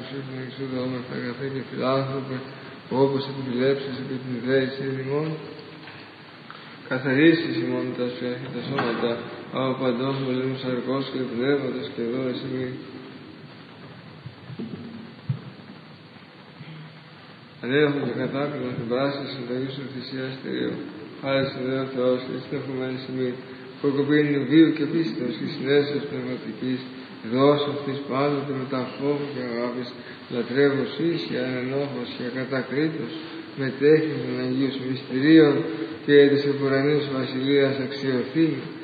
προσήφων εξουδόμεθα αγαθέ και φιλάνθρωπε, όπως επιβλέψεις επί την ιδέηση ημών, καθαρίσεις ημών τα σφιάχη τα σώματα, από παντός μολύμους αρκός και πνεύματος και δώρες ημί. Ανέλαχον και κατάπληκτον την πράσινη συνταγή σου θυσίας Τηρίου, χάρη στον Θεό Θεός και στην ευχομένη ημί, προκοπήν βίου και πίστεως και συνέσεως πνευματικής, δώσ' αυτής πάντοτε με τα φόβου και αγάπης, λατρεύως ίσια, ανενόχος και ακατακρίτως, μετέχει των Αγίους Μυστηρίων και της επουρανής Βασιλείας αξιοθήνη,